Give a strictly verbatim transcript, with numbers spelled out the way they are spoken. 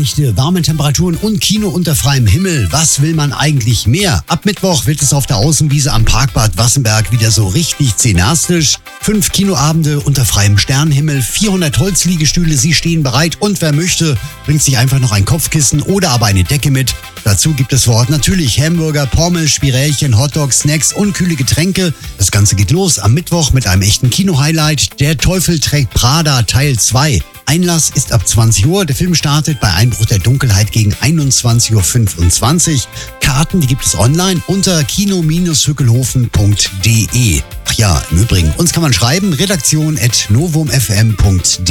Sonnenlichte, warme Temperaturen und Kino unter freiem Himmel. Was will man eigentlich mehr? Ab Mittwoch wird es auf der Außenwiese am Parkbad Wassenberg wieder so richtig cineastisch. Fünf Kinoabende unter freiem Sternenhimmel, vierhundert Holzliegestühle, sie stehen bereit und wer möchte, bringt sich einfach noch ein Kopfkissen oder aber eine Decke mit. Dazu gibt es vor Ort natürlich Hamburger, Pommes, Spirälchen, Hotdogs, Snacks und kühle Getränke. Das Ganze geht los am Mittwoch mit einem echten Kino-Highlight. Der Teufel trägt Prada Teil zwei. Einlass ist ab zwanzig Uhr. Der Film startet bei Einbruch der Dunkelheit gegen einundzwanzig Uhr fünfundzwanzig. Karten, die gibt es online unter kino Bindestrich hückelhofen punkt de. Ach ja, im Übrigen, uns kann man schreiben, redaktion at novumfm punkt de.